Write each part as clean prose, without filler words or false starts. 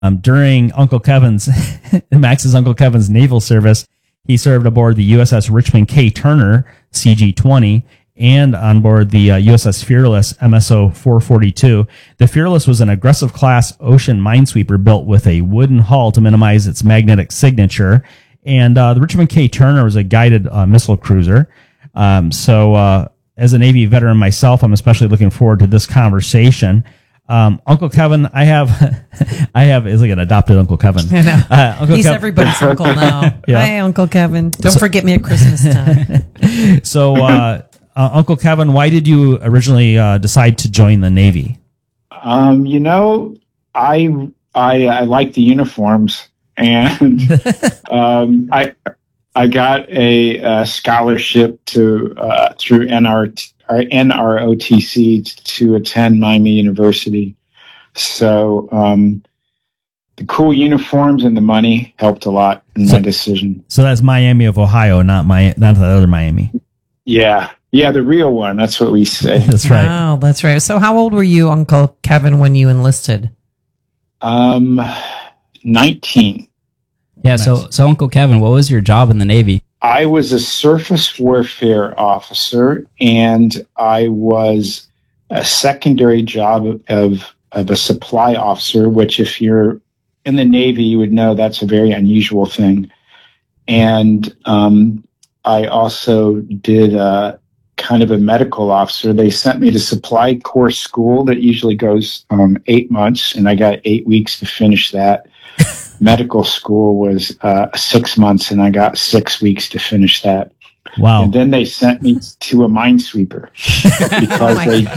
During Uncle Kevin's Max's Uncle Kevin's naval service, he served aboard the USS Richmond K. Turner CG-20 and on board the USS Fearless MSO 442. The Fearless was an aggressive class ocean minesweeper built with a wooden hull to minimize its magnetic signature. And the Richmond K. Turner was a guided missile cruiser. So as a Navy veteran myself, I'm especially looking forward to this conversation. Uncle Kevin, I have is like an adopted Uncle Kevin. I know. He's Kev- everybody's uncle now. Yeah. Hi, Uncle Kevin. Don't forget me at Christmas time. So, Uncle Kevin, why did you originally decide to join the Navy? I like the uniforms, and I got a scholarship through NROTC to attend Miami University. So the cool uniforms and the money helped a lot in my decision. So that's Miami of Ohio, not the other Miami. Yeah, the real one. That's what we say. That's right. Oh, that's right. So how old were you, Uncle Kevin, when you enlisted? 19. Yeah, Nice. so Uncle Kevin, what was your job in the Navy? I was a surface warfare officer, and I was a secondary job of a supply officer, which if you're in the Navy, you would know that's a very unusual thing. And I also did kind of a medical officer. They sent me to supply corps school that usually goes 8 months, and I got 8 weeks to finish that. Medical school was 6 months, and I got 6 weeks to finish that. Wow. And then they sent me to a minesweeper because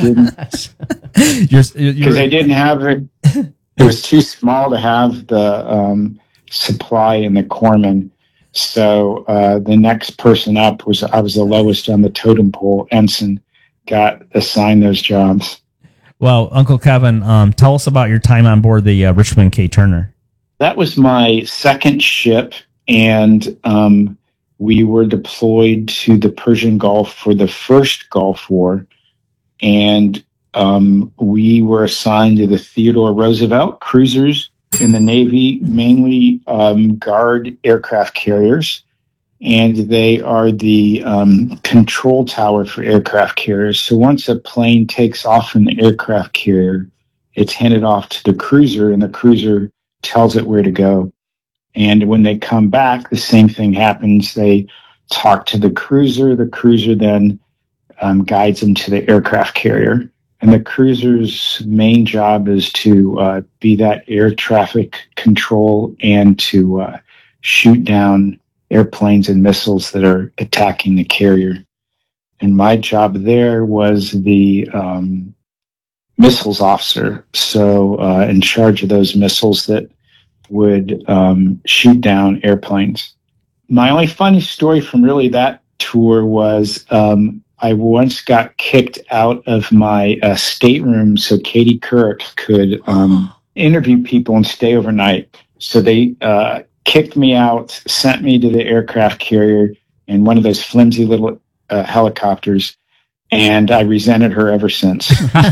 they didn't have it. It was too small to have the supply and the corpsman. So the next person up I was the lowest on the totem pole. Ensign got assigned those jobs. Well, Uncle Kevin, tell us about your time on board the Richmond K. Turner. That was my second ship, and we were deployed to the Persian Gulf for the first Gulf War, and we were assigned to the Theodore Roosevelt cruisers in the Navy, mainly guard aircraft carriers, and they are the control tower for aircraft carriers. So once a plane takes off from the aircraft carrier, it's handed off to the cruiser, and the cruiser tells it where to go. And when they come back, the same thing happens. They talk to the cruiser then guides them to the aircraft carrier. And the cruiser's main job is to be that air traffic control and to shoot down airplanes and missiles that are attacking the carrier. And my job there was the missiles officer, so in charge of those missiles that would shoot down airplanes. My only funny story from really that tour was I once got kicked out of my stateroom so Katie Couric could interview people and stay overnight. So they kicked me out, sent me to the aircraft carrier in one of those flimsy little helicopters, and I resented her ever since.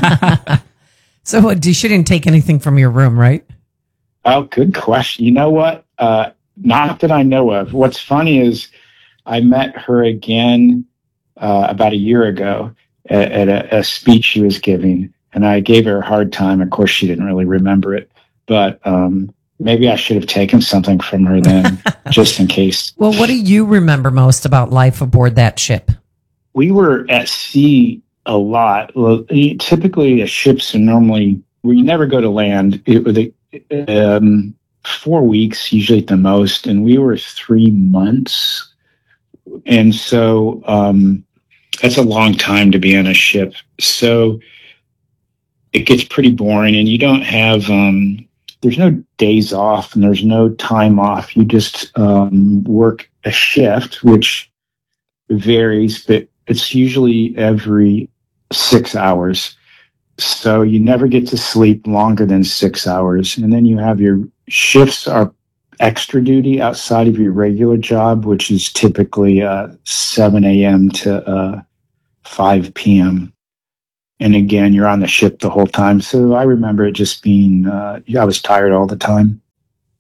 So what, she didn't take anything from your room, right? Oh, good question. You know what? Not that I know of. What's funny is I met her again about a year ago at a speech she was giving, and I gave her a hard time. Of course, she didn't really remember it, but maybe I should have taken something from her then, just in case. Well, what do you remember most about life aboard that ship? We were at sea a lot. Well, typically, ships are normally, we never go to land. 4 weeks, usually at the most, and we were 3 months. And so that's a long time to be on a ship. So it gets pretty boring, and you don't have, there's no days off and there's no time off. You just work a shift, which varies, but it's usually every 6 hours. So you never get to sleep longer than 6 hours. And then you have your shifts are extra duty outside of your regular job, which is typically 7 a.m. to 5 p.m. And again, you're on the ship the whole time. So I remember it just being, I was tired all the time.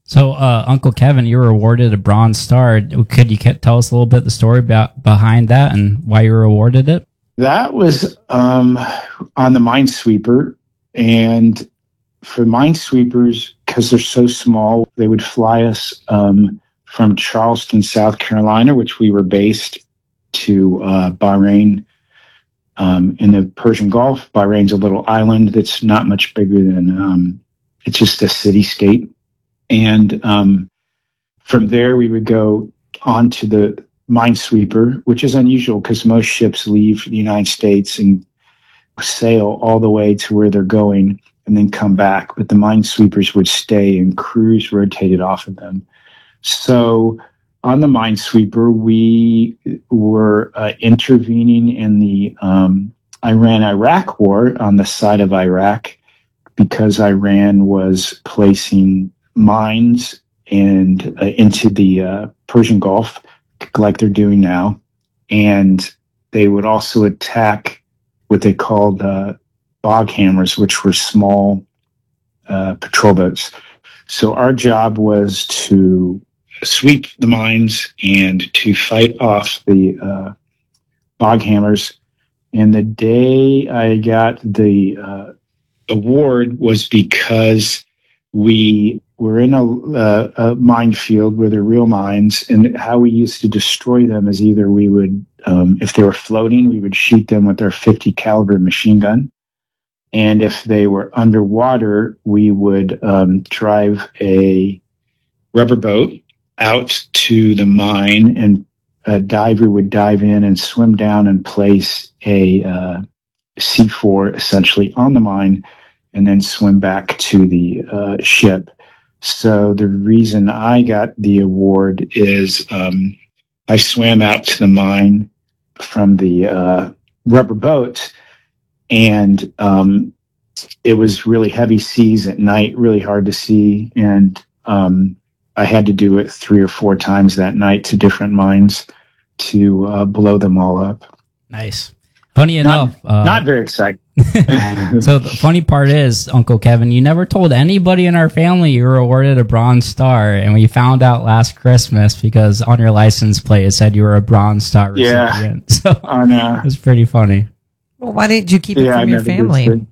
So, Uncle Kevin, you were awarded a Bronze Star. Could you tell us a little bit the story behind that and why you were awarded it? That was on the Minesweeper. And for Minesweepers, because they're so small, they would fly us from Charleston, South Carolina, which we were based, to Bahrain in the Persian Gulf. Bahrain's a little island that's not much bigger than, it's just a city-state. And from there, we would go on to the Minesweeper, which is unusual because most ships leave the United States and sail all the way to where they're going and then come back. But the Minesweepers would stay and crews rotated off of them. So on the Minesweeper, we were intervening in the Iran-Iraq war on the side of Iraq because Iran was placing mines and into the Persian Gulf like they're doing now. And they would also attack what they called bog hammers, which were small patrol boats. So our job was to sweep the mines and to fight off the bog hammers. And the day I got the award was because we were in a minefield where they're real mines, and how we used to destroy them is either we would, if they were floating, we would shoot them with our 50 caliber machine gun. And if they were underwater, we would drive a rubber boat out to the mine, and a diver would dive in and swim down and place a C4 essentially on the mine, and then swim back to the ship. So the reason I got the award is I swam out to the mine from the rubber boat, and it was really heavy seas at night, really hard to see. And I had to do it 3 or 4 times that night to different mines to blow them all up. Nice. Funny enough. Not very exciting. So the funny part is, Uncle Kevin, you never told anybody in our family you were awarded a Bronze Star, and we found out last Christmas because on your license plate it said you were a Bronze Star recipient. Yeah. So I know. It was pretty funny. Well, why didn't you keep it from your family?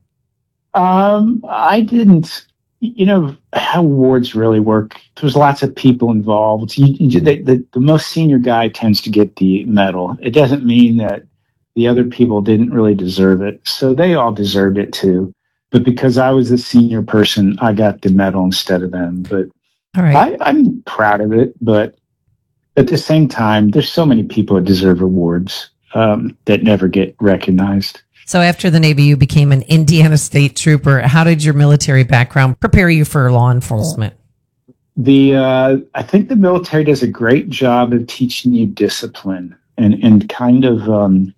I didn't. You know how awards really work. There's lots of people involved. The most senior guy tends to get the medal. It doesn't mean that the other people didn't really deserve it. So they all deserved it too. But because I was the senior person, I got the medal instead of them. But all right. I'm proud of it. But at the same time, there's so many people that deserve awards that never get recognized. So after the Navy, you became an Indiana State Trooper. How did your military background prepare you for law enforcement? I think the military does a great job of teaching you discipline and kind of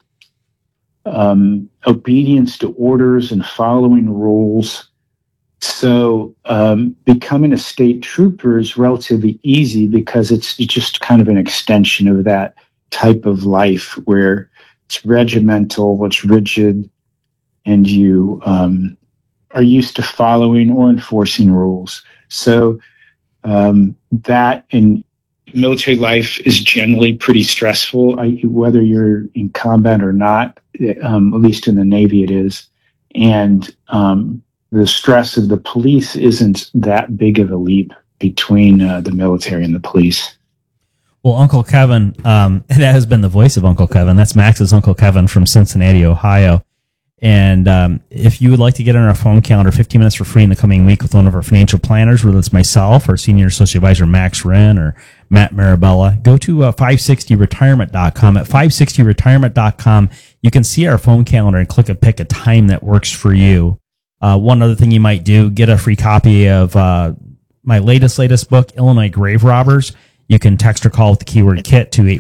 obedience to orders and following rules. So becoming a state trooper is relatively easy because it's just kind of an extension of that type of life where it's regimental, it's rigid, and you are used to following or enforcing rules. So that in military life is generally pretty stressful, whether you're in combat or not. At least in the Navy it is. And the stress of the police isn't that big of a leap between the military and the police. Well, Uncle Kevin, that has been the voice of Uncle Kevin. That's Max's Uncle Kevin from Cincinnati, Ohio. And if you would like to get on our phone calendar 15 minutes for free in the coming week with one of our financial planners, whether it's myself or Senior Associate Advisor Max Wren or Matt Marabella, go to 560retirement.com. At 560retirement.com, you can see our phone calendar and click and pick a time that works for you. One other thing you might do, get a free copy of my latest book, Illinois Grave Robbers. You can text or call with the keyword KIT to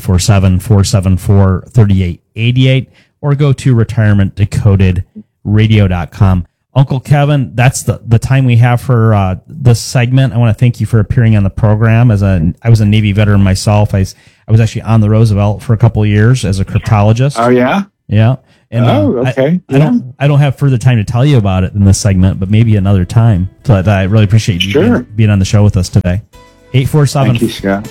847-474-3888 or go to retirementdecodedradio.com. Uncle Kevin, that's the time we have for this segment. I want to thank you for appearing on the program. I was a Navy veteran myself. I was actually on the Roosevelt for a couple of years as a cryptologist. Oh, yeah? Yeah. And okay. I don't have further time to tell you about it in this segment, but maybe another time. But I really appreciate you being on the show with us today. 847 Thank you, Scott.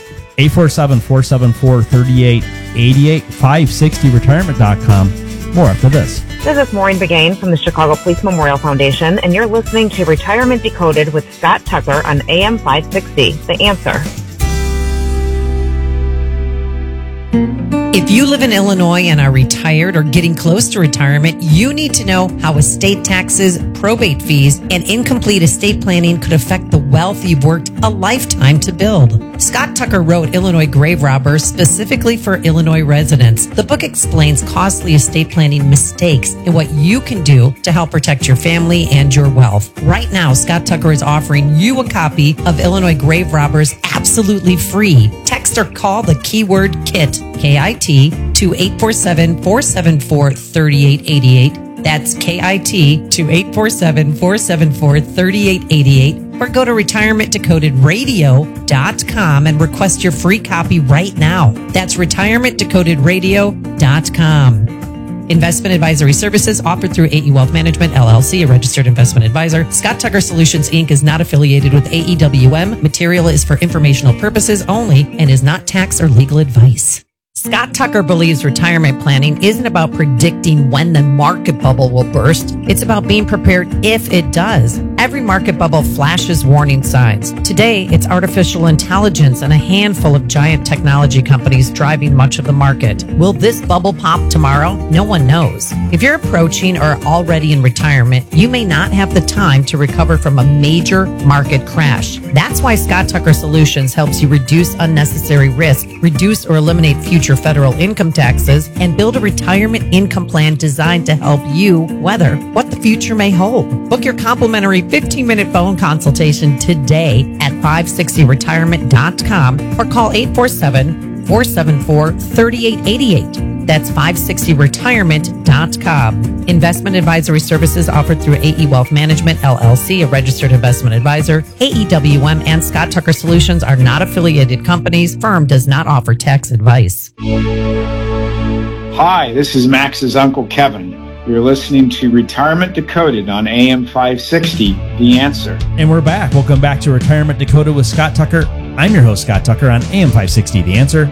847-474-3888, 560retirement.com. More after this. This is Maureen Begain from the Chicago Police Memorial Foundation, and you're listening to Retirement Decoded with Scott Tucker on AM 560, The Answer. If you live in Illinois and are retired or getting close to retirement, you need to know how estate taxes, probate fees, and incomplete estate planning could affect the wealth you've worked a lifetime to build. Scott Tucker wrote Illinois Grave Robbers specifically for Illinois residents. The book explains costly estate planning mistakes and what you can do to help protect your family and your wealth. Right now, Scott Tucker is offering you a copy of Illinois Grave Robbers absolutely free. Text or call the keyword KIT, KIT, to 847-474-3888. That's KIT to 847-474-3888. Or go to retirementdecodedradio.com and request your free copy right now. That's retirementdecodedradio.com. Investment advisory services offered through AE Wealth Management, LLC, a registered investment advisor. Scott Tucker Solutions, Inc. is not affiliated with AEWM. Material is for informational purposes only and is not tax or legal advice. Scott Tucker believes retirement planning isn't about predicting when the market bubble will burst. It's about being prepared if it does. Every market bubble flashes warning signs. Today, it's artificial intelligence and a handful of giant technology companies driving much of the market. Will this bubble pop tomorrow? No one knows. If you're approaching or already in retirement, you may not have the time to recover from a major market crash. That's why Scott Tucker Solutions helps you reduce unnecessary risk, reduce or eliminate future federal income taxes, and build a retirement income plan designed to help you weather what the future may hold. Book your complimentary 15-minute phone consultation today at 560retirement.com or call 847-474-3888. That's 560retirement.com. Investment advisory services offered through AE Wealth Management, LLC, a registered investment advisor. AEWM and Scott Tucker Solutions are not affiliated companies. Firm does not offer tax advice. Hi, this is Max's Uncle Kevin. You're listening to Retirement Decoded on AM 560, The Answer. And we're back. Welcome back to Retirement Decoded with Scott Tucker. I'm your host, Scott Tucker, on AM 560, The Answer,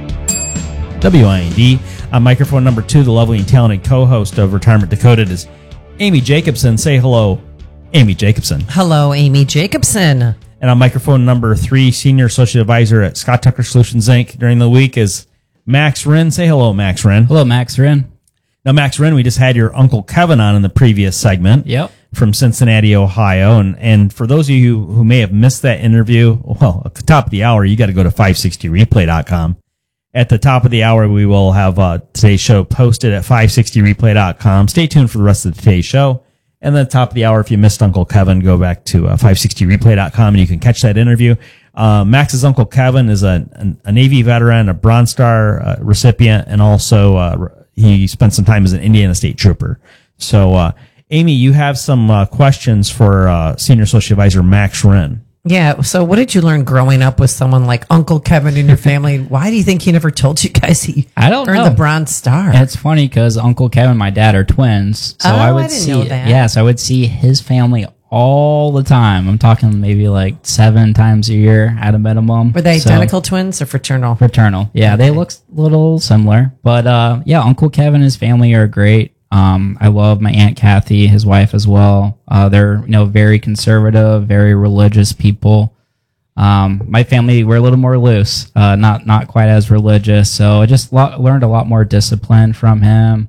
WIND. On microphone number 2, the lovely and talented co-host of Retirement Decoded is Amy Jacobson. Say hello, Amy Jacobson. Hello, Amy Jacobson. And on microphone number 3, Senior Associate Advisor at Scott Tucker Solutions, Inc. during the week is Max Wren. Say hello, Max Wren. Hello, Max Wren. Now, Max Wren, we just had your Uncle Kevin on in the previous segment. Yep. From Cincinnati, Ohio. And for those of you who may have missed that interview, well, at the top of the hour, you got to go to 560replay.com. At the top of the hour, we will have today's show posted at 560replay.com. Stay tuned for the rest of today's show. And then at the top of the hour, if you missed Uncle Kevin, go back to 560replay.com and you can catch that interview. Max's Uncle Kevin is a Navy veteran, a Bronze Star recipient, and also he spent some time as an Indiana State Trooper. So, Amy, you have some questions for Senior Associate Advisor Max Wren. Yeah. So what did you learn growing up with someone like Uncle Kevin in your family? Why do you think he never told you guys he earned the Bronze Star? It's funny because Uncle Kevin and my dad are twins. So I didn't know that. Yes, I would see his family all the time. I'm talking maybe like 7 times a year at a minimum. Were they identical twins or fraternal? Fraternal. Yeah, okay. They look a little similar. But yeah, Uncle Kevin and his family are great. I love my Aunt Kathy, his wife as well. They're, very conservative, very religious people. My family, we're a little more loose, not quite as religious. So I just learned a lot more discipline from him.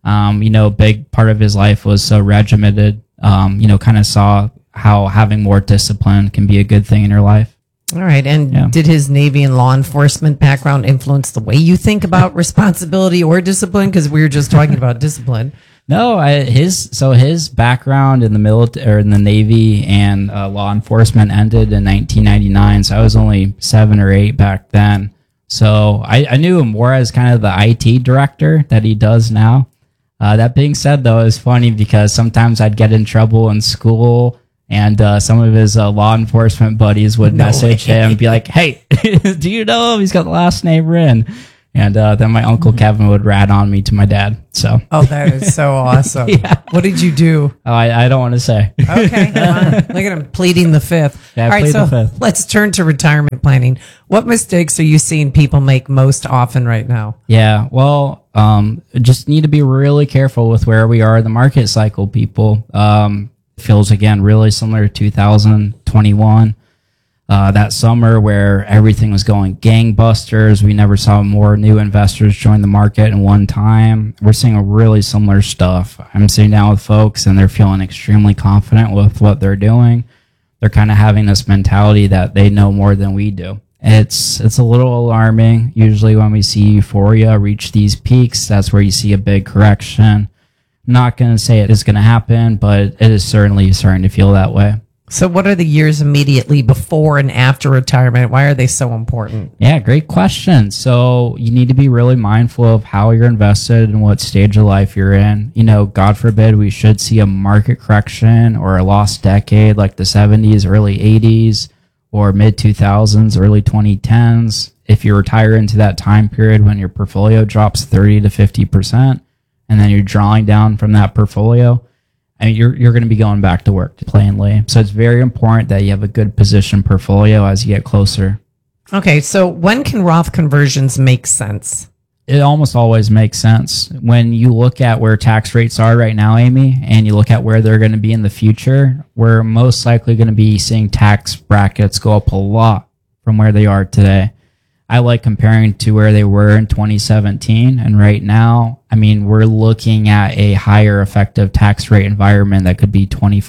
Big part of his life was so regimented. Kind of saw how having more discipline can be a good thing in your life. All right. And did his Navy and law enforcement background influence the way you think about responsibility or discipline? Because we were just talking about discipline. No, his background in the military or in the Navy and law enforcement ended in 1999. So I was only 7 or 8 back then. So I knew him more as kind of the IT director that he does now. That being said, though, it's funny because sometimes I'd get in trouble in school. And some of his law enforcement buddies would message him and be like, "Hey, do you know him? He's got the last name Wren." And then my Uncle Kevin would rat on me to my dad. So, Oh, that is so awesome. Yeah. What did you do? I don't want to say. Okay. Come on. Look at him pleading the fifth. Yeah, I All right, plead so the fifth. let's turn to retirement planning. What mistakes are you seeing people make most often right now? Yeah, well, just need to be really careful with where we are in the market cycle, people. Feels, again, really similar to 2021. That summer where everything was going gangbusters. We never saw more new investors join the market in one time. We're seeing a really similar stuff. I'm sitting down with folks and they're feeling extremely confident with what they're doing. They're kind of having this mentality that they know more than we do. It's a little alarming. Usually when we see euphoria reach these peaks, that's where you see a big correction. Not going to say it is going to happen, but it is certainly starting to feel that way. So what are the years immediately before and after retirement? Why are they so important? Yeah, great question. So you need to be really mindful of how you're invested and what stage of life you're in. You know, God forbid we should see a market correction or a lost decade like the 70s, early 80s, or mid 2000s, early 2010s. If you retire into that time period when your portfolio drops 30 to 50%, and then you're drawing down from that portfolio, and you're going to be going back to work, plainly. So it's very important that you have a good position portfolio as you get closer. Okay, so when can Roth conversions make sense? It almost always makes sense. When you look at where tax rates are right now, Amy, and you look at where they're going to be in the future, we're most likely going to be seeing tax brackets go up a lot from where they are today. I like comparing to where they were in 2017. And right now, I mean, we're looking at a higher effective tax rate environment that could be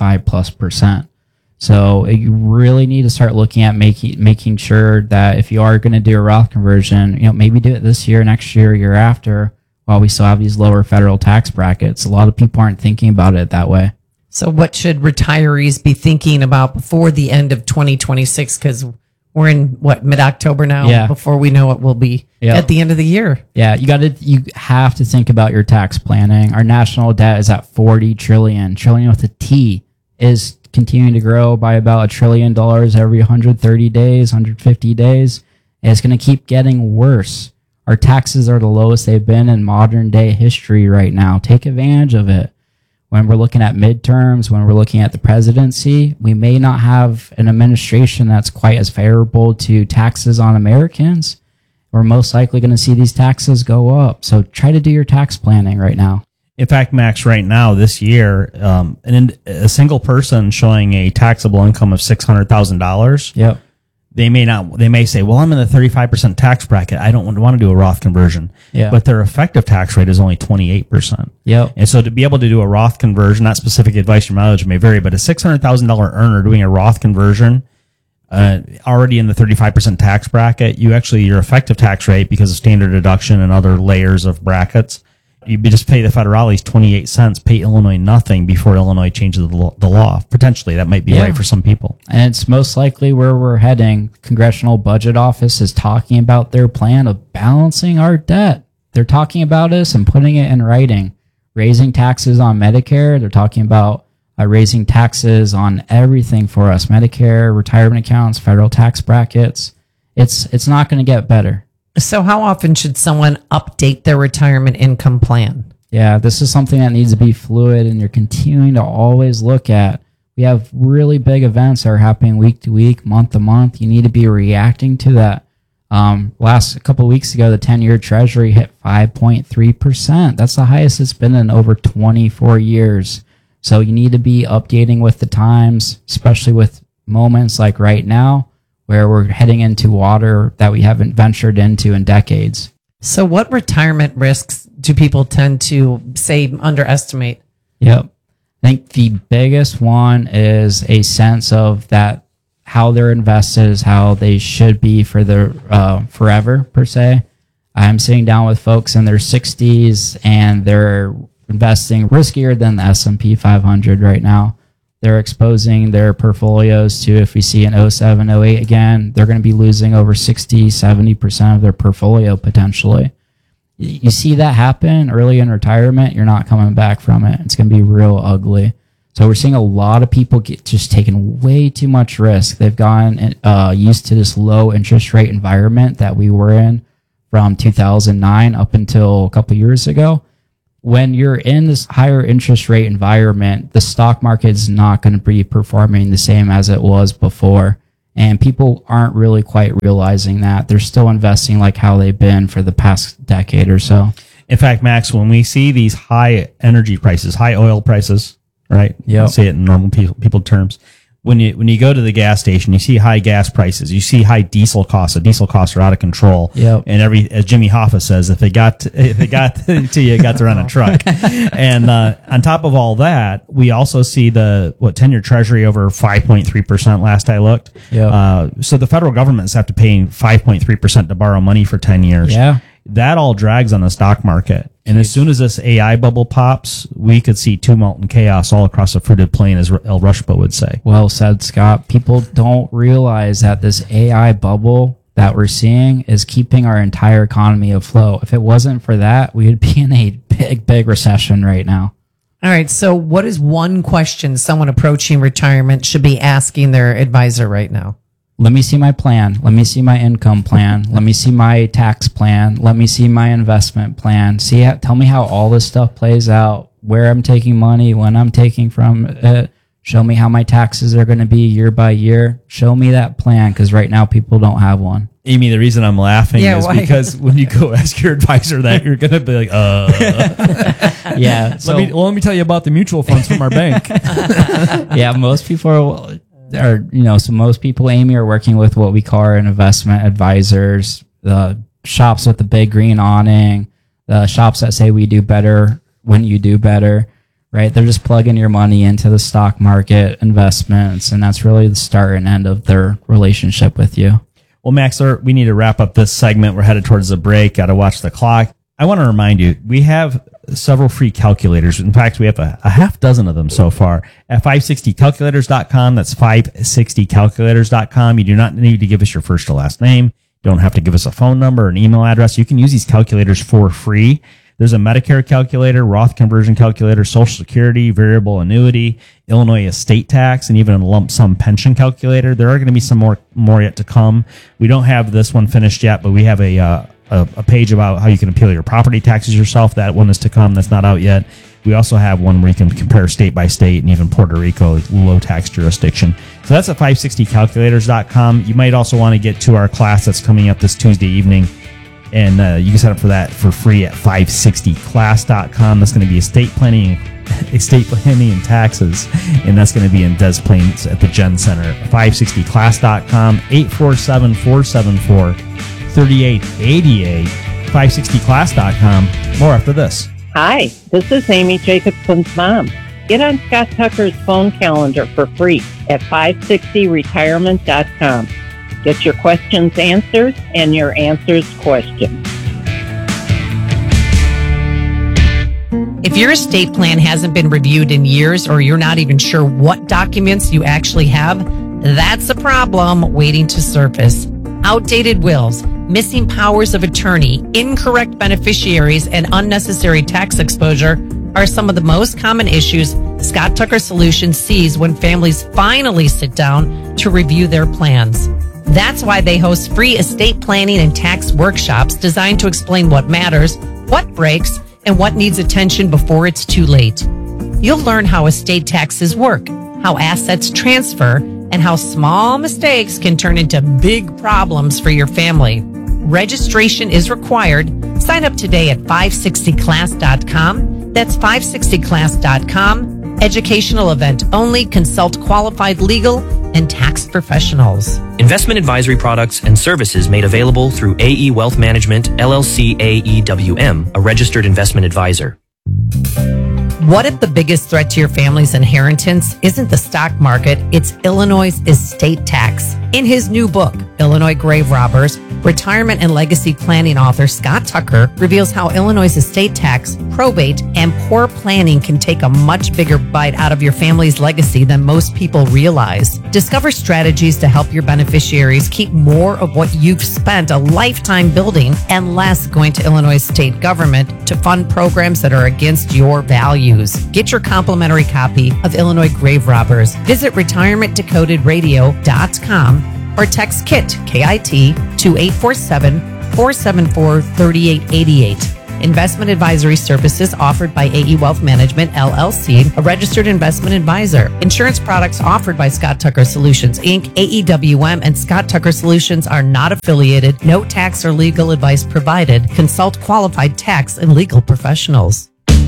25+%. So you really need to start looking at making sure that if you are going to do a Roth conversion, you know, maybe do it this year, next year, year after, while we still have these lower federal tax brackets. A lot of people aren't thinking about it that way. So what should retirees be thinking about before the end of 2026? Because we're in mid-October now. Yeah. Before we know it will be at the end of the year. Yeah, you have to think about your tax planning. Our national debt is at 40 trillion. Trillion with a T is continuing to grow by about $1 trillion every 130 days, 150 days. And it's going to keep getting worse. Our taxes are the lowest they've been in modern day history right now. Take advantage of it. When we're looking at midterms, when we're looking at the presidency, we may not have an administration that's quite as favorable to taxes on Americans. We're most likely going to see these taxes go up. So try to do your tax planning right now. In fact, Max, right now, this year, a single person showing a taxable income of $600,000, Yep. they may say, well, I'm in the 35% tax bracket. I don't want to do a Roth conversion. Yeah. But their effective tax rate is only 28%. Yep. And so to be able to do a Roth conversion, not specific advice, your mileage may vary, but a $600,000 earner doing a Roth conversion, already in the 35% tax bracket, your effective tax rate, because of standard deduction and other layers of brackets, you just pay the federales 28 cents, pay Illinois nothing before Illinois changes the law. Potentially, that might be right for some people. And it's most likely where we're heading. Congressional Budget Office is talking about their plan of balancing our debt. They're talking about us and putting it in writing. Raising taxes on Medicare. They're talking about raising taxes on everything for us. Medicare, retirement accounts, federal tax brackets. It's not going to get better. So how often should someone update their retirement income plan? Yeah, this is something that needs to be fluid, and you're continuing to always look at. We have really big events that are happening week to week, month to month. You need to be reacting to that. Last couple of weeks ago, the 10-year Treasury hit 5.3%. That's the highest it's been in over 24 years. So you need to be updating with the times, especially with moments like right now, where we're heading into water that we haven't ventured into in decades. So what retirement risks do people tend to, say, underestimate? Yep. I think the biggest one is a sense of that how they're invested is how they should be for their forever, per se. I'm sitting down with folks in their 60s, and they're investing riskier than the S&P 500 right now. They're exposing their portfolios to, if we see an 07, 08 again, they're going to be losing over 60, 70% of their portfolio potentially. You see that happen early in retirement, you're not coming back from it. It's going to be real ugly. So we're seeing a lot of people get just taking way too much risk. They've gotten used to this low interest rate environment that we were in from 2009 up until a couple years ago. When you're in this higher interest rate environment, the stock market is not going to be performing the same as it was before. And people aren't really quite realizing that. They're still investing like how they've been for the past decade or so. In fact, Max, when we see these high energy prices, high oil prices, right? Yep. Let's say it in normal people terms. When you go to the gas station, you see high gas prices. You see high diesel costs. The diesel costs are out of control. Yep. And as Jimmy Hoffa says, if it got to you, it got to run a truck. And on top of all that, we also see the 10-year Treasury over 5.3% last I looked. Yep. So the federal government's have to pay 5.3% to borrow money for 10 years. Yeah. That all drags on the stock market. And as soon as this AI bubble pops, we could see tumult and chaos all across the fruited plain, as El Rushba would say. Well said, Scott. People don't realize that this AI bubble that we're seeing is keeping our entire economy afloat. If it wasn't for that, we would be in a big recession right now. All right. So what is one question someone approaching retirement should be asking their advisor right now? Let me see my plan. Let me see my income plan. Let me see my tax plan. Let me see my investment plan. Tell me how all this stuff plays out, where I'm taking money, when I'm taking from it. Show me how my taxes are going to be year by year. Show me that plan, because right now people don't have one. Amy, the reason I'm laughing is why? because when you go ask your advisor that, you're going to be like, Yeah. So, let me tell you about the mutual funds from our bank. yeah, most people most people, Amy, are working with what we call an investment advisors, the shops with the big green awning, the shops that say we do better when you do better, right? They're just plugging your money into the stock market investments, and that's really the start and end of their relationship with you. Well, Max, we need to wrap up this segment. We're headed towards the break. Got to watch the clock. I want to remind you, we have several free calculators. In fact, we have a half dozen of them so far at 560calculators.com. That's 560calculators.com. You do not need to give us your first or last name. You don't have to give us a phone number or an email address. You can use these calculators for free. There's a Medicare calculator, Roth conversion calculator, Social Security, variable annuity, Illinois estate tax, and even a lump sum pension calculator. There are going to be some more yet to come. We don't have this one finished yet, but we have a page about how you can appeal your property taxes yourself. That one is to come. That's not out yet. We also have one where you can compare state by state, and even Puerto Rico, low tax jurisdiction. So that's at 560calculators.com. You might also want to get to our class that's coming up this Tuesday evening, and you can sign up for that for free at 560class.com. That's going to be estate planning and taxes, and that's going to be in Des Plaines at the Gen Center. 560class.com, 847-474-3888, 560class.com. More after this. Hi, this is Amy Jacobson's mom. Get on Scott Tucker's phone calendar for free at 560retirement.com. Get your questions answered and your answers questioned. If your estate plan hasn't been reviewed in years, or you're not even sure what documents you actually have, that's a problem waiting to surface. Outdated wills, missing powers of attorney, incorrect beneficiaries, and unnecessary tax exposure are some of the most common issues Scott Tucker Solutions sees when families finally sit down to review their plans. That's why they host free estate planning and tax workshops designed to explain what matters, what breaks, and what needs attention before it's too late. You'll learn how estate taxes work, how assets transfer, and how small mistakes can turn into big problems for your family. Registration is required. Sign up today at 560class.com. That's 560class.com. Educational event only. Consult qualified legal and tax professionals. Investment advisory products and services made available through AE Wealth Management, LLC AEWM, a registered investment advisor. What if the biggest threat to your family's inheritance isn't the stock market, it's Illinois' estate tax? In his new book, Illinois Grave Robbers, retirement and legacy planning author Scott Tucker reveals how Illinois' estate tax, probate, and poor planning can take a much bigger bite out of your family's legacy than most people realize. Discover strategies to help your beneficiaries keep more of what you've spent a lifetime building and less going to Illinois state government to fund programs that are against your values. Get your complimentary copy of Illinois Grave Robbers. Visit retirementdecodedradio.com or text KIT, KIT, to 847-474-3888. 474-3888. Investment advisory services offered by AE Wealth Management, LLC, a registered investment advisor. Insurance products offered by Scott Tucker Solutions, Inc., AEWM, and Scott Tucker Solutions are not affiliated. No tax or legal advice provided. Consult qualified tax and legal professionals.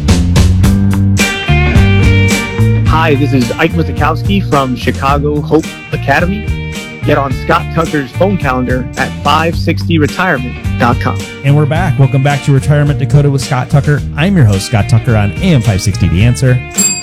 Hi, this is Ike Mizikowski from Chicago Hope Academy. Get on Scott Tucker's phone calendar at 560retirement.com. And we're back. Welcome back to Retirement Decoded with Scott Tucker. I'm your host, Scott Tucker, on AM 560 The Answer.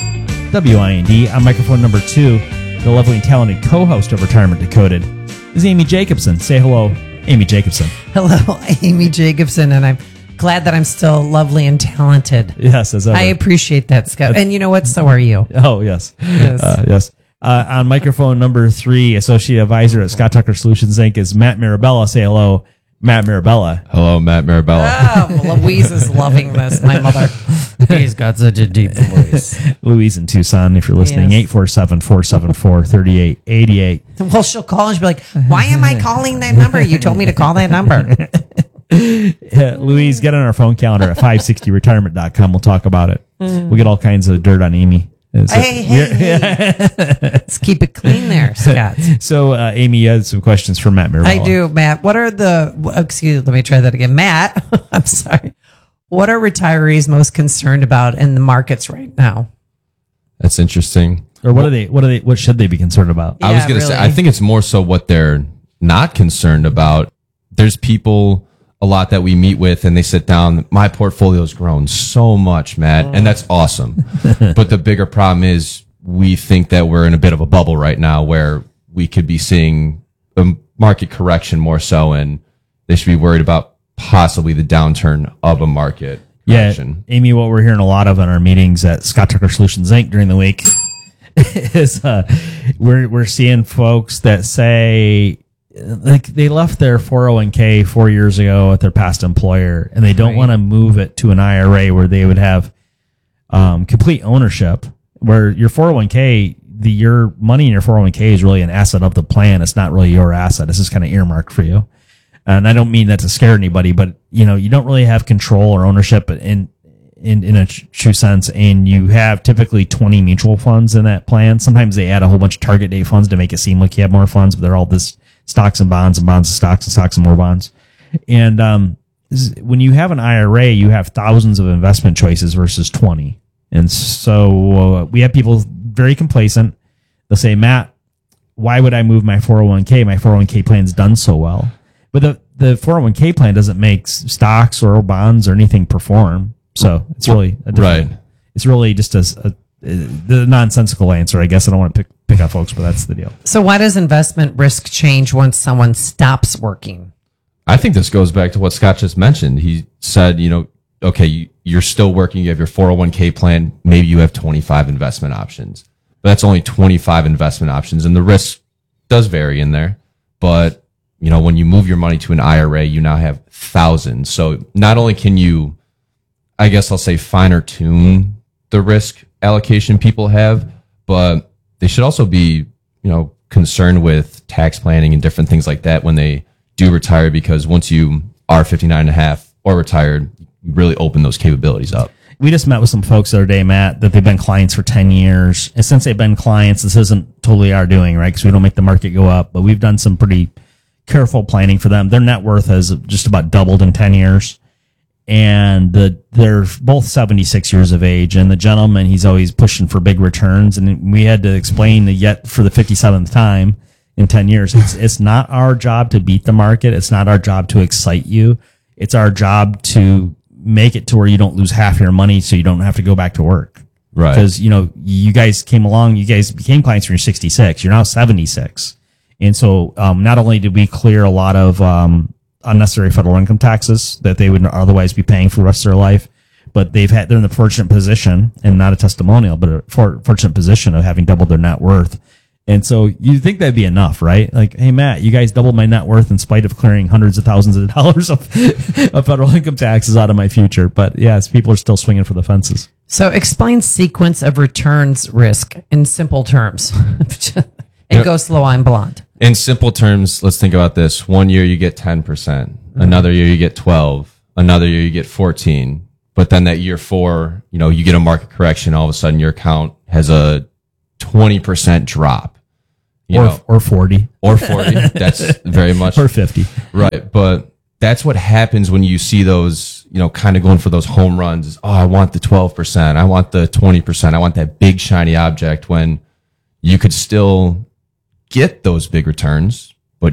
WIND. On microphone number 2, the lovely and talented co-host of Retirement Decoded is Amy Jacobson. Say hello, Amy Jacobson. Hello, Amy Jacobson, and I'm glad that I'm still lovely and talented. Yes, as ever. I appreciate that, Scott. And you know what? So are you. Oh, yes. Yes. Yes. On microphone number 3, Associate Advisor at Scott Tucker Solutions, Inc. is Matt Mirabella. Say hello, Matt Mirabella. Hello, Matt Mirabella. Oh, Louise is loving this, my mother. He's got such a deep voice. Louise in Tucson, if you're listening, Yes. 847-474-3888. Well, she'll call and she'll be like, why am I calling that number? You told me to call that number. Louise, get on our phone calendar at 560retirement.com. We'll talk about it. We'll get all kinds of dirt on Amy. Hey. Let's keep it clean there, Scott. So, Amy, you had some questions for Matt Mirabella. I do, Matt. What are let me try that again. Matt, I'm sorry. What are retirees most concerned about in the markets right now? That's interesting. Or what should they be concerned about? I was going to say, I think it's more so what they're not concerned about. There's people a lot that we meet with and they sit down, my portfolio's grown so much, Matt, and that's awesome. But the bigger problem is we think that we're in a bit of a bubble right now where we could be seeing a market correction more so, and they should be worried about possibly the downturn of a market correction. Yeah, Amy, what we're hearing a lot of in our meetings at Scott Tucker Solutions Inc. during the week is we're seeing folks that say, like, they left their 401k 4 years ago at their past employer, and they don't want to move it to an IRA where they would have complete ownership. Where your 401k, your money in your 401k is really an asset of the plan. It's not really your asset. This is kind of earmarked for you. And I don't mean that to scare anybody, but you don't really have control or ownership in a true sense. And you have typically 20 mutual funds in that plan. Sometimes they add a whole bunch of target date funds to make it seem like you have more funds, but they're all this stocks and bonds and stocks and stocks and more bonds. And when you have an IRA, you have thousands of investment choices versus 20. And so we have people very complacent. They'll say, Matt, why would I move my 401k? My 401k plan's done so well. But the 401k plan doesn't make stocks or bonds or anything perform. So it's really right. It's really just the nonsensical answer, I guess. I don't want to pick on folks, but that's the deal. So why does investment risk change once someone stops working? I think this goes back to what Scott just mentioned. He said, okay, you're still working, you have your 401k plan, maybe you have 25 investment options, but that's only 25 investment options, and the risk does vary in there. But, when you move your money to an IRA, you now have thousands. So not only can you, I guess I'll say, finer tune the risk allocation people have, but they should also be, concerned with tax planning and different things like that when they do retire, because once you are 59 and a half or retired, you really open those capabilities up. We just met with some folks the other day, Matt, that they've been clients for 10 years. And since they've been clients, this isn't totally our doing, right? Because we don't make the market go up, but we've done some pretty careful planning for them. Their net worth has just about doubled in 10 years. And they're both 76 years of age. And the gentleman, he's always pushing for big returns. And we had to explain that yet for the 57th time in 10 years, it's not our job to beat the market. It's not our job to excite you. It's our job to make it to where you don't lose half your money so you don't have to go back to work. Right. Because, you guys came along, you guys became clients when you're 66. You're now 76. And so not only did we clear a lot of unnecessary federal income taxes that they would otherwise be paying for the rest of their life, but they're in the fortunate position, and not a testimonial, but a fortunate position of having doubled their net worth. And so you think that'd be enough, right? Like, hey, Matt, you guys doubled my net worth in spite of clearing hundreds of thousands of dollars of federal income taxes out of my future. But yes, people are still swinging for the fences. So explain sequence of returns risk in simple terms. And go slow, I'm blonde. In simple terms, let's think about this. 1 year you get 10%. Another year you get 12. Another year you get 14. But then that year 4, you get a market correction. All of a sudden your account has a 20% drop. Or 40. Or 40. That's very much. Or 50. Right. But that's what happens when you see those, kind of going for those home runs. Is, I want the 12%. I want the 20%. I want that big shiny object, when you could still get those big returns, but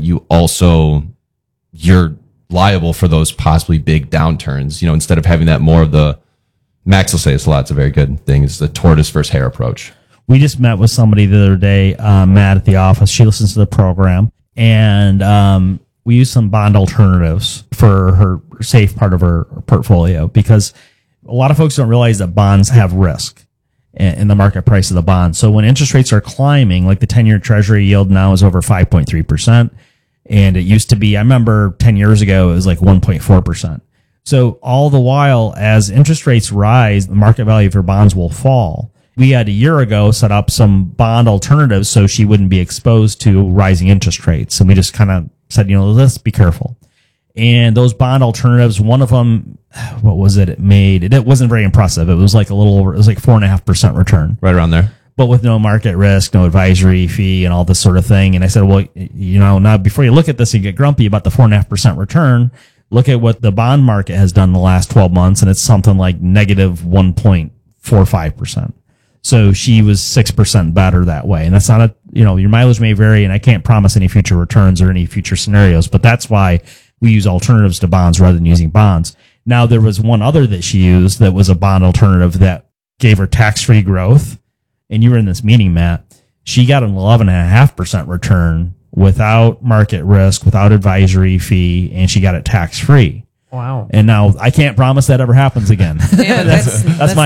you're liable for those possibly big downturns, instead of having that more of the, Max will say this a lot, it's a very good thing, it's the tortoise versus hare approach. We just met with somebody the other day, Matt at the office. She listens to the program, and we use some bond alternatives for her safe part of her portfolio, because a lot of folks don't realize that bonds have risk in the market price of the bond. So when interest rates are climbing, like the 10-year treasury yield now is over 5.3%. And it used to be, I remember 10 years ago, it was like 1.4%. So all the while, as interest rates rise, the market value for bonds will fall. We had a year ago set up some bond alternatives so she wouldn't be exposed to rising interest rates. And we just kind of said, let's be careful. And those bond alternatives, one of them, what was it? It wasn't very impressive. It was like 4.5% return. Right around there. But with no market risk, no advisory fee, and all this sort of thing. And I said, well, now before you look at this and get grumpy about the 4.5% return, look at what the bond market has done in the last 12 months, and it's something like negative 1.45%. So she was 6% better that way. And that's not your mileage may vary, and I can't promise any future returns or any future scenarios, but that's why we use alternatives to bonds rather than using bonds. Now, there was one other that she used that was a bond alternative that gave her tax-free growth. And you were in this meeting, Matt. She got an 11.5% return without market risk, without advisory fee, and she got it tax-free. Wow. And now I can't promise that ever happens again. Yeah, that's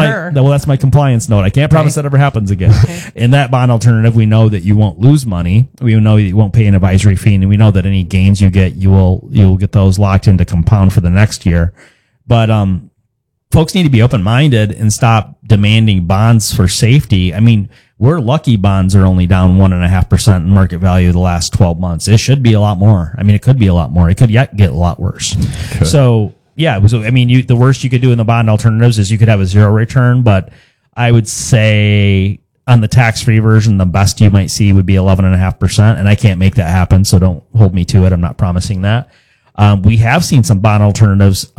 my compliance note. I can't promise that ever happens again. Okay. In that bond alternative, we know that you won't lose money. We know that you won't pay an advisory fee, and we know that any gains you get, you'll get those locked into compound for the next year. But folks need to be open-minded and stop demanding bonds for safety. I mean, we're lucky bonds are only down 1.5% in market value the last 12 months. It should be a lot more. I mean, it could be a lot more. It could yet get a lot worse. Good. So, yeah, the worst you could do in the bond alternatives is you could have a zero return, but I would say on the tax-free version, the best you might see would be 11.5%, and I can't make that happen, so don't hold me to it. I'm not promising that. We have seen some bond alternatives,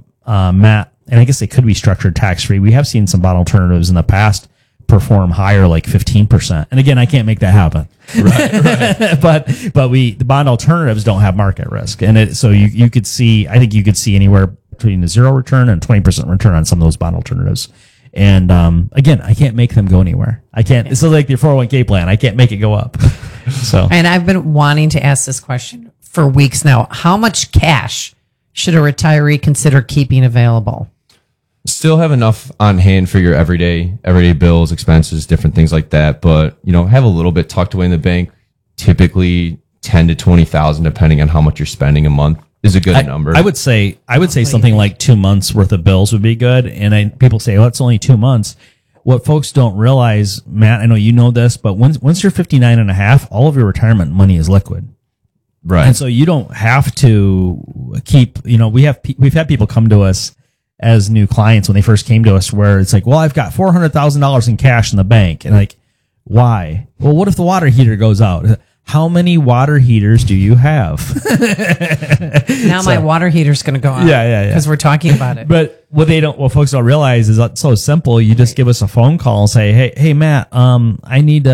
Matt, and I guess they could be structured tax-free. We have seen some bond alternatives in the past perform higher, like 15%. And again, I can't make that happen. Right. but the bond alternatives don't have market risk. And so you could see, I think you could see anywhere between a 0 return and 20% return on some of those bond alternatives. And again, I can't make them go anywhere. I can't. It's like your 401k plan. I can't make it go up. So, and I've been wanting to ask this question for weeks now. How much cash should a retiree consider keeping available? Still have enough on hand for your everyday bills, expenses, different things like that. But, have a little bit tucked away in the bank, typically 10 to 20,000, depending on how much you're spending a month, is a good number. I would say something like 2 months worth of bills would be good. And people say, it's only 2 months. What folks don't realize, Matt, I know you know this, but once you're 59 and a half, all of your retirement money is liquid. Right. And so you don't have to keep, we've had people come to us as new clients when they first came to us where it's like, well, I've got $400,000 in cash in the bank. And like, why? Well, what if the water heater goes out? How many water heaters do you have? Now my water heater's going to go out. Yeah. Because we're talking about it. But what folks don't realize is it's so simple. You just give us a phone call and say, hey, Matt, I need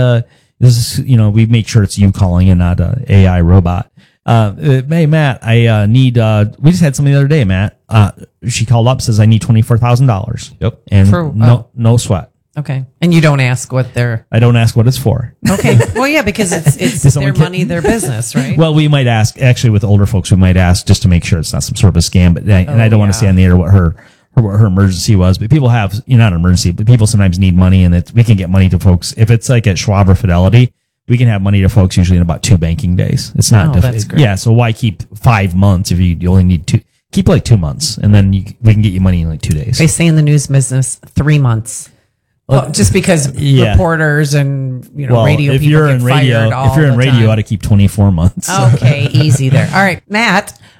we make sure it's you calling and not an AI robot. Hey, Matt, I need, we just had something the other day, Matt. She called up, says, I need $24,000. Yep. And no sweat. Okay. And you don't ask what they're... I don't ask what it's for. Okay. Well, yeah, because it's their money, their business, right? Well, we might ask, actually with older folks, we might ask just to make sure it's not some sort of a scam, but I don't want to say on the air what her emergency was, but people have, not an emergency, but people sometimes need money, and we can get money to folks. If it's like at Schwab or Fidelity, we can have money to folks usually in about 2 banking days. It's not that's great. Yeah, so why keep 5 months if you only need 2? Keep like 2 months, and then we can get you money in like 2 days. They say in the news business, 3 months. Well, just because reporters and radio people get fired. If you're in radio, you ought to keep 24 months. Okay, easy there. All right, Matt,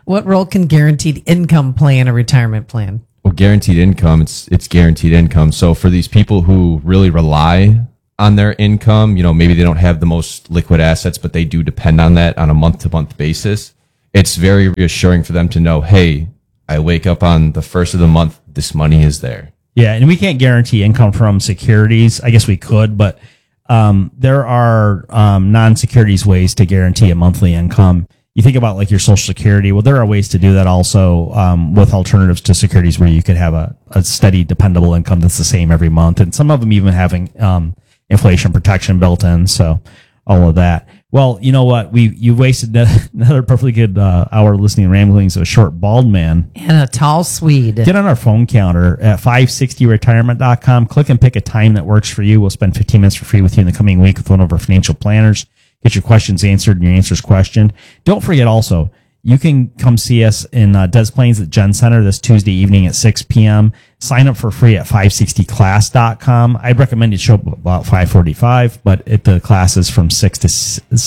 What role can guaranteed income play in a retirement plan? Well, guaranteed income, it's guaranteed income. So for these people who really rely on their income, maybe they don't have the most liquid assets, but they do depend on that on a month-to-month basis. It's very reassuring for them to know, hey, I wake up on the first of the month, this money is there. Yeah, and we can't guarantee income from securities. I guess we could, but there are non-securities ways to guarantee a monthly income. You think about like your Social Security. Well, there are ways to do that also with alternatives to securities where you could have a steady, dependable income that's the same every month. And some of them even having inflation protection built in. So all of that. Well, you know what? You wasted another perfectly good hour listening to ramblings of a short bald man. And a tall Swede. Get on our phone counter at 560retirement.com. Click and pick a time that works for you. We'll spend 15 minutes for free with you in the coming week with one of our financial planners. Get your questions answered and your answers questioned. Don't forget also, you can come see us in Des Plaines at Gen Center this Tuesday evening at 6 p.m. Sign up for free at 560class.com. I'd recommend you show up about 5:45, but the class is from 6 to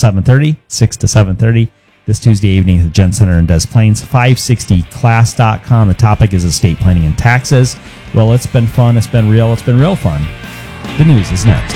7:30 this Tuesday evening at the Gen Center in Des Plaines. 560class.com. The topic is estate planning and taxes. Well, it's been fun. It's been real. It's been real fun. The news is next.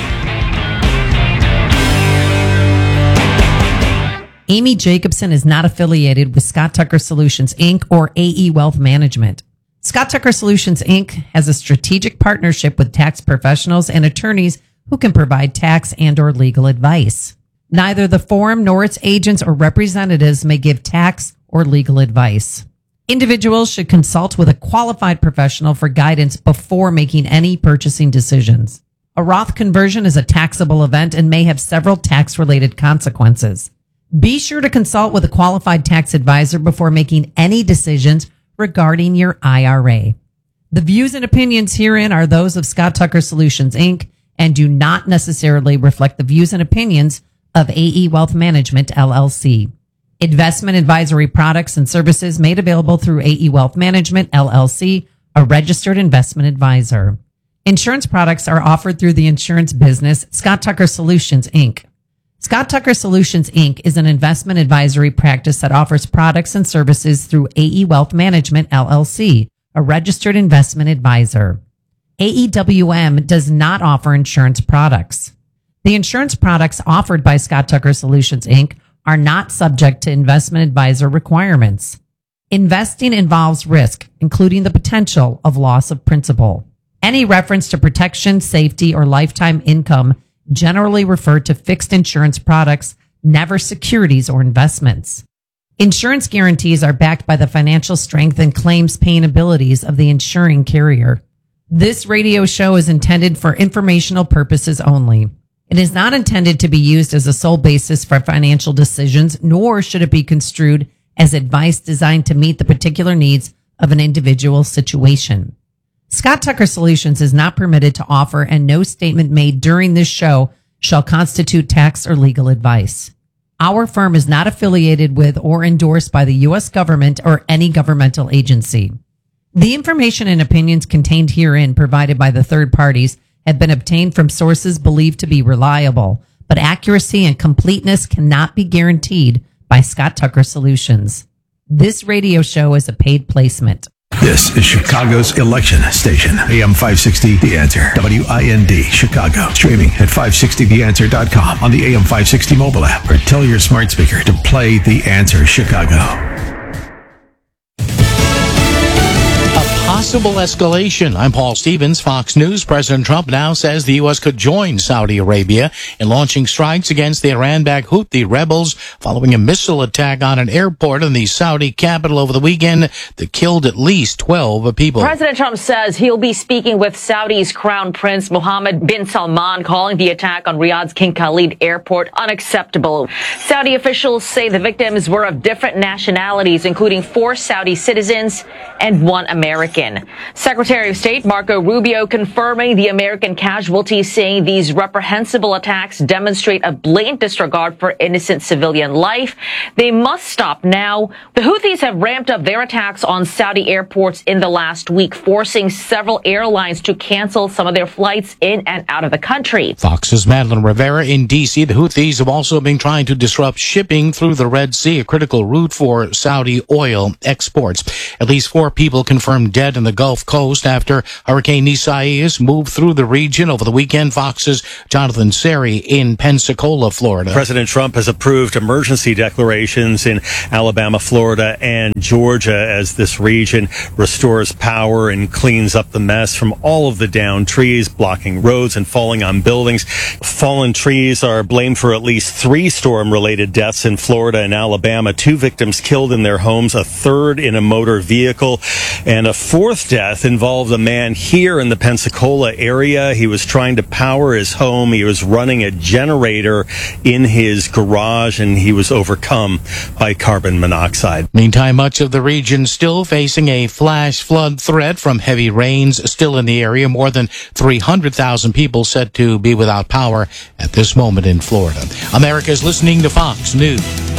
Amy Jacobson is not affiliated with Scott Tucker Solutions, Inc. or AE Wealth Management. Scott Tucker Solutions, Inc. has a strategic partnership with tax professionals and attorneys who can provide tax and or legal advice. Neither the firm nor its agents or representatives may give tax or legal advice. Individuals should consult with a qualified professional for guidance before making any purchasing decisions. A Roth conversion is a taxable event and may have several tax-related consequences. Be sure to consult with a qualified tax advisor before making any decisions regarding your IRA. The views and opinions herein are those of Scott Tucker Solutions, Inc. and do not necessarily reflect the views and opinions of AE Wealth Management, LLC. Investment advisory products and services made available through AE Wealth Management, LLC, a registered investment advisor. Insurance products are offered through the insurance business, Scott Tucker Solutions, Inc. Scott Tucker Solutions, Inc. is an investment advisory practice that offers products and services through AE Wealth Management, LLC, a registered investment advisor. AEWM does not offer insurance products. The insurance products offered by Scott Tucker Solutions, Inc. are not subject to investment advisor requirements. Investing involves risk, including the potential of loss of principal. Any reference to protection, safety, or lifetime income generally refer to fixed insurance products, never securities or investments. Insurance guarantees are backed by the financial strength and claims paying abilities of the insuring carrier. This radio show is intended for informational purposes only. It is not intended to be used as a sole basis for financial decisions, nor should it be construed as advice designed to meet the particular needs of an individual situation. Scott Tucker Solutions is not permitted to offer, and no statement made during this show shall constitute tax or legal advice. Our firm is not affiliated with or endorsed by the U.S. government or any governmental agency. The information and opinions contained herein provided by the third parties have been obtained from sources believed to be reliable, but accuracy and completeness cannot be guaranteed by Scott Tucker Solutions. This radio show is a paid placement. This is Chicago's election station. AM 560, The Answer. WIND, Chicago. Streaming at 560theanswer.com on the AM 560 mobile app, or tell your smart speaker to play The Answer Chicago. Possible escalation. I'm Paul Stevens, Fox News. President Trump now says the U.S. could join Saudi Arabia in launching strikes against the Iran-backed Houthi rebels following a missile attack on an airport in the Saudi capital over the weekend that killed at least 12 people. President Trump says he'll be speaking with Saudi's Crown Prince Mohammed bin Salman, calling the attack on Riyadh's King Khalid Airport unacceptable. Saudi officials say the victims were of different nationalities, including 4 Saudi citizens and 1 American. Washington. Secretary of State Marco Rubio confirming the American casualties, saying these reprehensible attacks demonstrate a blatant disregard for innocent civilian life. They must stop now. The Houthis have ramped up their attacks on Saudi airports in the last week, forcing several airlines to cancel some of their flights in and out of the country. Fox's Madeline Rivera in D.C. The Houthis have also been trying to disrupt shipping through the Red Sea, a critical route for Saudi oil exports. At least 4 people confirmed dead in the Gulf Coast after Hurricane Isaias moved through the region over the weekend. Fox's Jonathan Seri in Pensacola, Florida. President Trump has approved emergency declarations in Alabama, Florida, and Georgia as this region restores power and cleans up the mess from all of the downed trees blocking roads and falling on buildings. Fallen trees are blamed for at least 3 storm-related deaths in Florida and Alabama. 2 victims killed in their homes, a third in a motor vehicle, and a 4th death involved a man here in the Pensacola area. He was trying to power his home. He was running a generator in his garage, and he was overcome by carbon monoxide. Meantime, much of the region still facing a flash flood threat from heavy rains still in the area. More than 300,000 people said to be without power at this moment in Florida. America is listening to Fox News.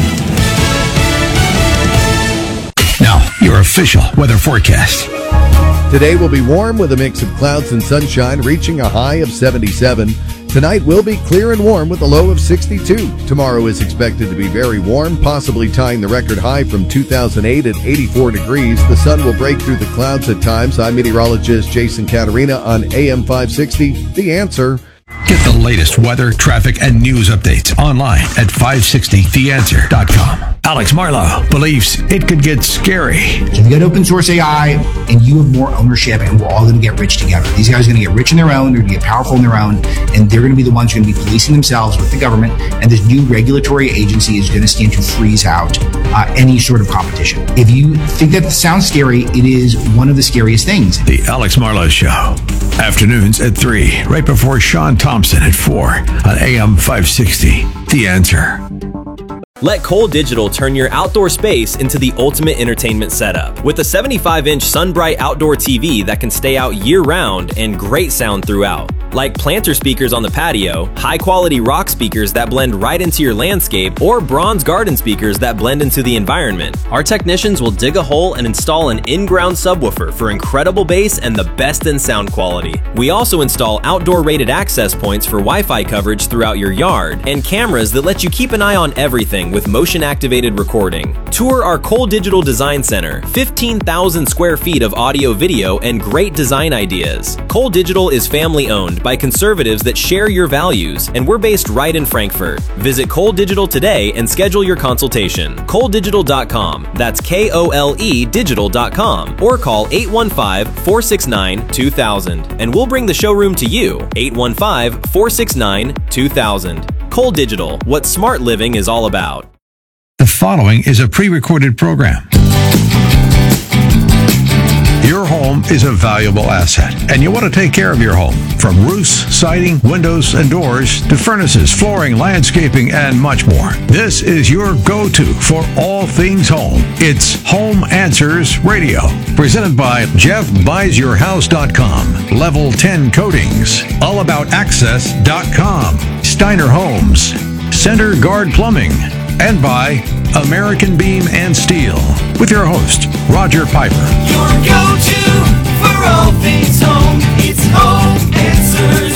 Now, your official weather forecast. Today will be warm with a mix of clouds and sunshine, reaching a high of 77. Tonight will be clear and warm with a low of 62. Tomorrow is expected to be very warm, possibly tying the record high from 2008 at 84 degrees. The sun will break through the clouds at times. I'm meteorologist Jason Caterina on AM 560. The Answer. Get the latest weather, traffic, and news updates online at 560theanswer.com. Alex Marlowe believes it could get scary. So you got open source AI, and you have more ownership, and we're all going to get rich together. These guys are going to get rich in their own, they're going to get powerful in their own, and they're going to be the ones who are going to be policing themselves with the government, and this new regulatory agency is going to stand to freeze out any sort of competition. If you think that sounds scary, it is one of the scariest things. The Alex Marlowe Show. Afternoons at 3, right before Sean Thompson at 4 on AM 560. The Answer. Let Cole Digital turn your outdoor space into the ultimate entertainment setup. With a 75-inch SunBright outdoor TV that can stay out year-round and great sound throughout. Like planter speakers on the patio, high-quality rock speakers that blend right into your landscape, or bronze garden speakers that blend into the environment. Our technicians will dig a hole and install an in-ground subwoofer for incredible bass and the best in sound quality. We also install outdoor rated access points for Wi-Fi coverage throughout your yard, and cameras that let you keep an eye on everything with motion-activated recording. Tour our Cole Digital Design Center, 15,000 square feet of audio, video, and great design ideas. Cole Digital is family-owned by conservatives that share your values, and we're based right in Frankfurt. Visit Cole Digital today and schedule your consultation. ColeDigital.com. That's KOLE digital.com, or call 815-469-2000, and we'll bring the showroom to you. 815-469-2000. Cole Digital, what smart living is all about. The following is a pre-recorded program. Your home is a valuable asset, and you want to take care of your home. From roofs, siding, windows, and doors, to furnaces, flooring, landscaping, and much more. This is your go-to for all things home. It's Home Answers Radio, presented by JeffBuysYourHouse.com, Level 10 Coatings, AllAboutAccess.com, Steiner Homes, Center Guard Plumbing, and by American Beam and Steel, with your host, Roger Piper. Your go-to for all things home. It's Home Answers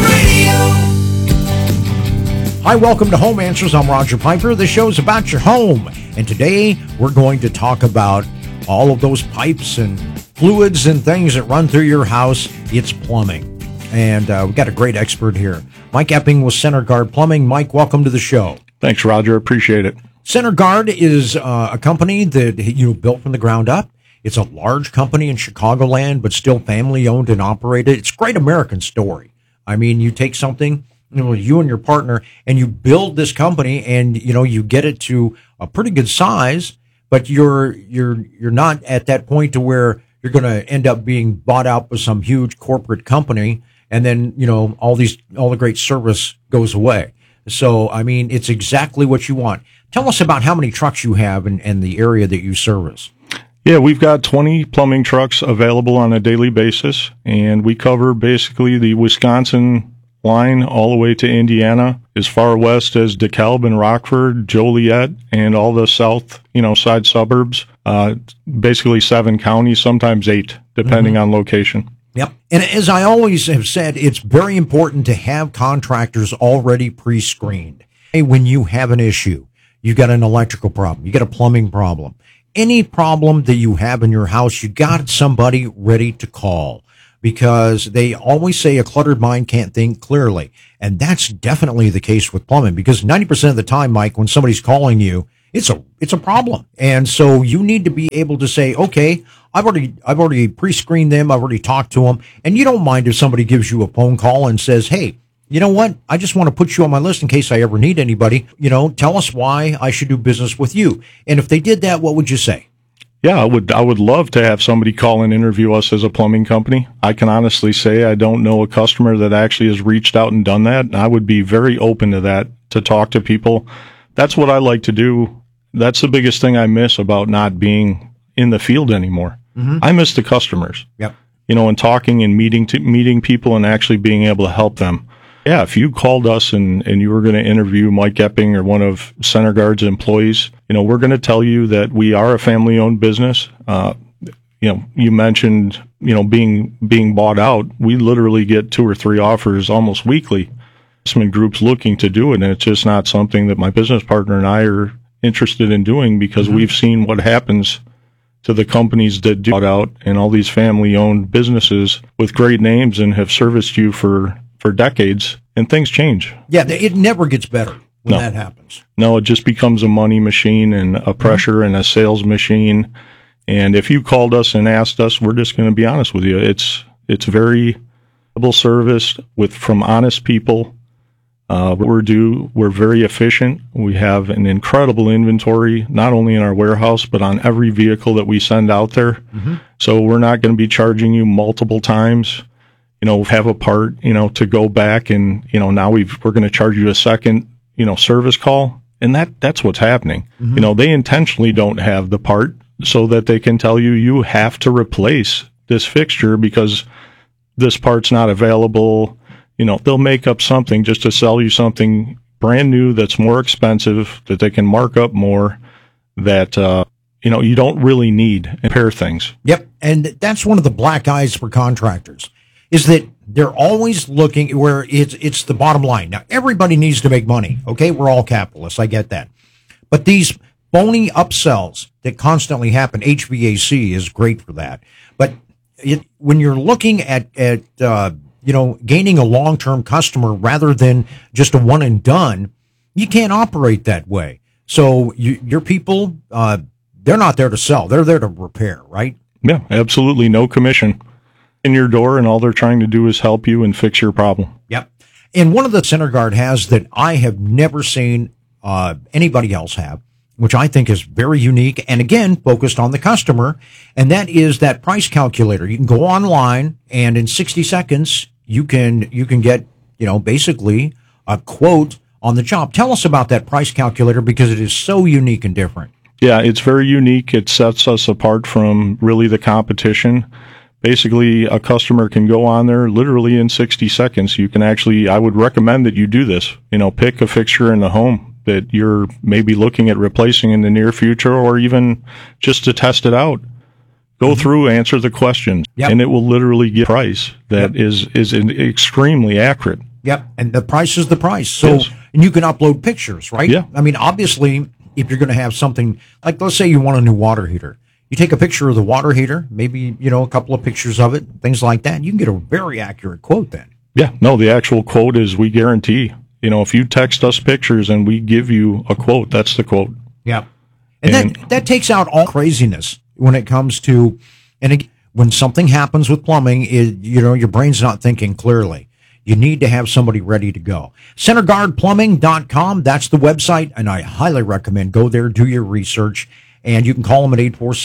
Radio. Hi, welcome to Home Answers. I'm Roger Piper. The show's about your home. And today we're going to talk about all of those pipes and fluids and things that run through your house. It's plumbing. And we've got a great expert here. Mike Epping with Center Guard Plumbing. Mike, welcome to the show. Thanks, Roger. Appreciate it. Center Guard is a company that built from the ground up. It's a large company in Chicagoland, but still family owned and operated. It's a great American story. I mean, you take something, you and your partner, and you build this company, and you get it to a pretty good size, but you're not at that point to where you're going to end up being bought out by some huge corporate company, and then all the great service goes away. So, I mean, it's exactly what you want. Tell us about how many trucks you have and the area that you service. Yeah, we've got 20 plumbing trucks available on a daily basis, and we cover basically the Wisconsin line all the way to Indiana, as far west as DeKalb and Rockford, Joliet, and all the south, side suburbs. Basically 7 counties, sometimes 8, depending on location. Yep. And as I always have said, it's very important to have contractors already pre-screened. Hey, when you have an issue, you've got an electrical problem, you got a plumbing problem, any problem that you have in your house, you got somebody ready to call, because they always say a cluttered mind can't think clearly. And that's definitely the case with plumbing, because 90% of the time, Mike, when somebody's calling you, it's a problem. And so you need to be able to say, okay, I've already pre-screened them. I've already talked to them. And you don't mind if somebody gives you a phone call and says, hey, you know what? I just want to put you on my list in case I ever need anybody. Tell us why I should do business with you. And if they did that, what would you say? Yeah, I would love to have somebody call and interview us as a plumbing company. I can honestly say I don't know a customer that actually has reached out and done that. And I would be very open to that, to talk to people. That's what I like to do. That's the biggest thing I miss about not being in the field anymore. Mm-hmm. I miss the customers. Yep. And talking and meeting people and actually being able to help them. Yeah, if you called us and you were going to interview Mike Epping or one of CenterGuard's employees, we're going to tell you that we are a family-owned business. You mentioned, being bought out. We literally get 2 or 3 offers almost weekly. Some groups looking to do it, and it's just not something that my business partner and I are interested in doing, because we've seen what happens to the companies that do bought out, and all these family-owned businesses with great names and have serviced you for decades, and things change. Yeah, it never gets better when that happens. No, it just becomes a money machine and a pressure and a sales machine. And if you called us and asked us, we're just going to be honest with you. It's very reliable service from honest people. We're very efficient. We have an incredible inventory, not only in our warehouse, but on every vehicle that we send out there. Mm-hmm. So we're not going to be charging you multiple times. Have a part, to go back and, now we're going to charge you a second, service call. And that's what's happening. Mm-hmm. They intentionally don't have the part so that they can tell you have to replace this fixture because this part's not available. They'll make up something just to sell you something brand new that's more expensive, that they can mark up more, that, you don't really need, and repair things. Yep. And that's one of the black eyes for contractors, is that they're always looking where it's the bottom line. Now, everybody needs to make money. Okay. We're all capitalists. I get that. But these phony upsells that constantly happen, HVAC is great for that. But when you're looking at gaining a long-term customer rather than just a one and done, you can't operate that way. So your people, they're not there to sell. They're there to repair, right? Yeah, absolutely. No commission in your door, and all they're trying to do is help you and fix your problem. Yep. And one of the CenterGuard has that I have never seen anybody else have, which I think is very unique and, again, focused on the customer, and that is that price calculator. You can go online, and in 60 seconds, you can get, basically a quote on the job. Tell us about that price calculator, because it is so unique and different. Yeah, it's very unique. It sets us apart from really the competition. Basically, a customer can go on there literally in 60 seconds. You can I would recommend that you do this. Pick a fixture in the home that you're maybe looking at replacing in the near future, or even just to test it out. Go through, answer the questions, and it will literally give a price that is extremely accurate. Yep, and the price is the price. So, and you can upload pictures, right? Yeah. I mean, obviously, if you're going to have something, like let's say you want a new water heater. You take a picture of the water heater, maybe, a couple of pictures of it, things like that. You can get a very accurate quote then. Yeah, no, the actual quote is, we guarantee, if you text us pictures and we give you a quote, that's the quote. Yeah. And that takes out all craziness when it comes to, and again, when something happens with plumbing, your brain's not thinking clearly. You need to have somebody ready to go. CenterGuardPlumbing.com, that's the website, and I highly recommend go there, do your research. And you can call them at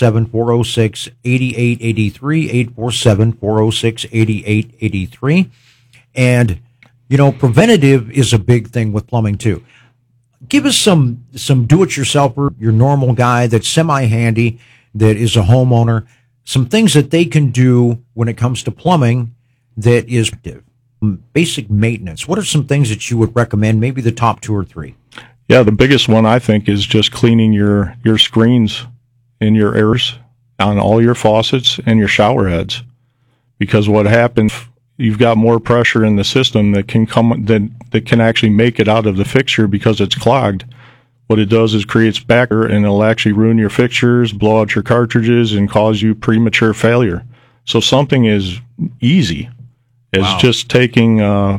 847-406-8883, 847-406-8883. And, preventative is a big thing with plumbing too. Give us some do-it-yourselfer, your normal guy that's semi-handy, that is a homeowner, some things that they can do when it comes to plumbing that is basic maintenance. What are some things that you would recommend, maybe the top 2 or 3? Yeah, the biggest one I think is just cleaning your screens and your airs on all your faucets and your shower heads. Because what happens, you've got more pressure in the system that can actually make it out of the fixture because it's clogged. What it does is creates backer, and it'll actually ruin your fixtures, blow out your cartridges, and cause you premature failure. So something as easy as just taking,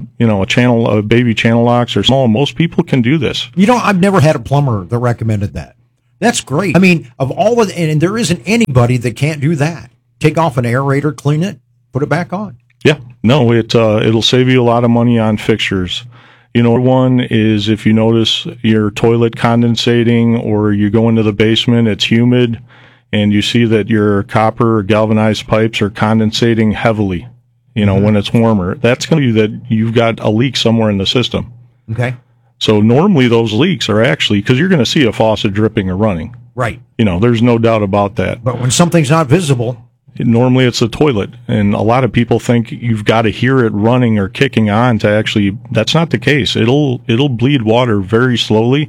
a baby channel locks or small. Most people can do this. I've never had a plumber that recommended that. That's great. I mean, of all of, and there isn't anybody that can't do that. Take off an aerator, clean it, put it back on. Yeah, no, it'll save you a lot of money on fixtures. One is if you notice your toilet condensating or you go into the basement, it's humid, and you see that your copper or galvanized pipes are condensating heavily, when it's warmer. That's going to be that you've got a leak somewhere in the system. Okay. So normally those leaks are actually, because you're going to see a faucet dripping or running. Right. There's no doubt about that. But when something's not visible, normally it's the toilet, and a lot of people think you've got to hear it running or kicking on to actually. That's not the case. It'll bleed water very slowly,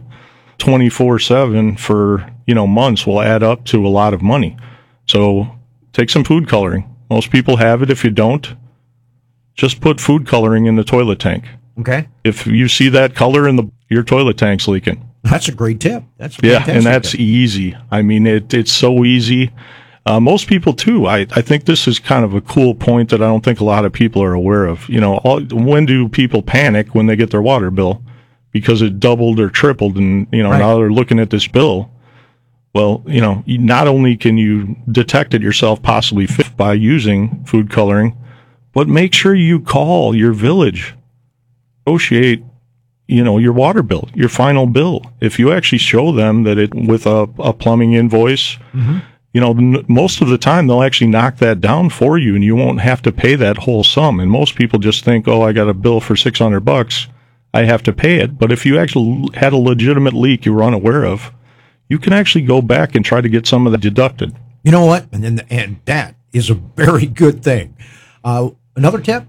24/7 for months will add up to a lot of money. So take some food coloring. Most people have it. If you don't, just put food coloring in the toilet tank. Okay. If you see that color in your toilet tank's leaking. That's a great tip. That's and that's easy. I mean, it's so easy. Most people too. I think this is kind of a cool point that I don't think a lot of people are aware of. When do people panic when they get their water bill because it doubled or tripled, and now they're looking at this bill. Well, not only can you detect it yourself, possibly by using food coloring, but make sure you call your village, negotiate, your water bill, your final bill. If you actually show them that it with a plumbing invoice. Mm-hmm. Most of the time they'll actually knock that down for you, and you won't have to pay that whole sum. And most people just think, I got a bill for $600, I have to pay it. But if you actually had a legitimate leak you were unaware of, you can actually go back and try to get some of that deducted. You know what? And that is a very good thing. Another tip?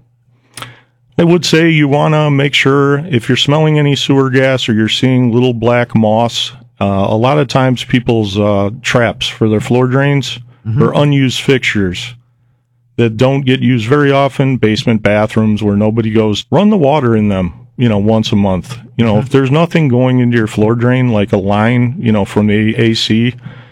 I would say you want to make sure if you're smelling any sewer gas or you're seeing little black moss. A lot of times people's traps for their floor drains are unused fixtures that don't get used very often, basement bathrooms where nobody goes, run the water in them, once a month. If there's nothing going into your floor drain, like a line, from the AC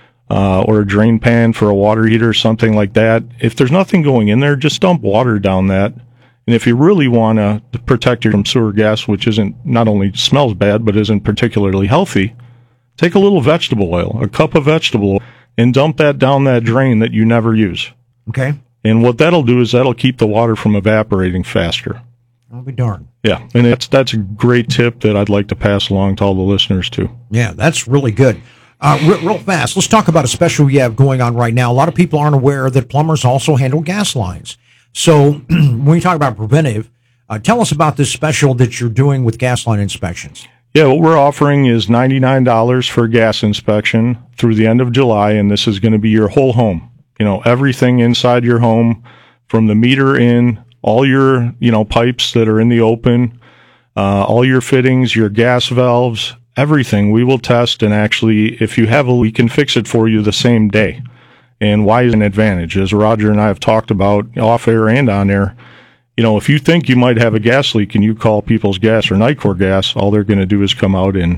or a drain pan for a water heater or something like that, if there's nothing going in there, just dump water down that. And if you really want to protect you from sewer gas, which not only smells bad, but isn't particularly healthy, take a little vegetable oil, a cup of vegetable oil, and dump that down that drain that you never use. Okay. And what that'll do is that'll keep the water from evaporating faster. I'll be darned. Yeah, and that's a great tip that I'd like to pass along to all the listeners too. Yeah, that's really good. Real fast, let's talk about a special you have going on right now. A lot of people aren't aware that plumbers also handle gas lines. So when you talk about preventive, tell us about this special that you're doing with gas line inspections. Yeah, what we're offering is $99 for a gas inspection through the end of July, and this is going to be your whole home. Everything inside your home, from the meter in, all your, pipes that are in the open, all your fittings, your gas valves, everything we will test, and actually, if you have a leak, we can fix it for you the same day. And why is an advantage? As Roger and I have talked about off air and on air, if you think you might have a gas leak and you call People's Gas or Nicor Gas, all they're going to do is come out and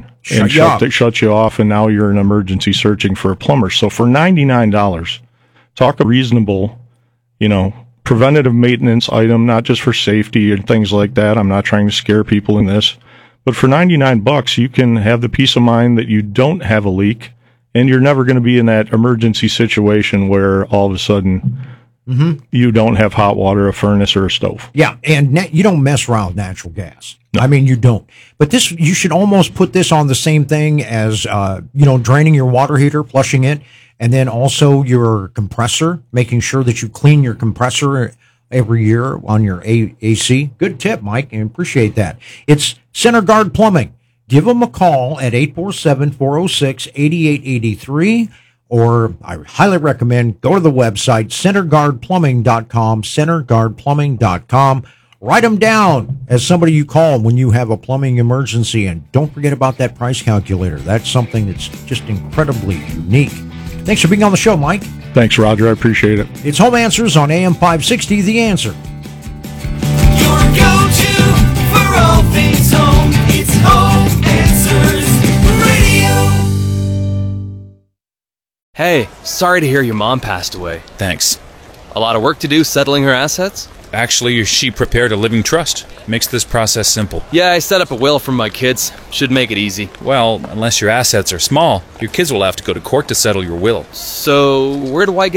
shut you off, and now you're in emergency searching for a plumber. So for $99, talk a reasonable, preventative maintenance item, not just for safety and things like that. I'm not trying to scare people in this, but for $99, you can have the peace of mind that you don't have a leak, and you're never going to be in that emergency situation where all of a sudden you don't have hot water, a furnace, or a stove. Yeah, and you don't mess around with natural gas. No. I mean, you don't. But this, you should almost put this on the same thing as, draining your water heater, flushing it, and then also your compressor, making sure that you clean your compressor every year on your AC. Good tip, Mike. I appreciate that. It's Center Guard Plumbing. Give them a call at 847-406-8883. or I highly recommend go to the website, centerguardplumbing.com, centerguardplumbing.com. Write them down as somebody you call when you have a plumbing emergency, and don't forget about that price calculator. That's something that's just incredibly unique. Thanks for being on the show, Mike. Thanks, Roger. I appreciate it. It's Home Answers on AM 560, The Answer. Your go-to for all things home. It's Home Answers Radio. Hey, sorry to hear your mom passed away. Thanks. A lot of work to do settling her assets? Actually, she prepared a living trust. Makes this process simple. Yeah, I set up a will for my kids. Should make it easy. Well, unless your assets are small, your kids will have to go to court to settle your will. So, where do I get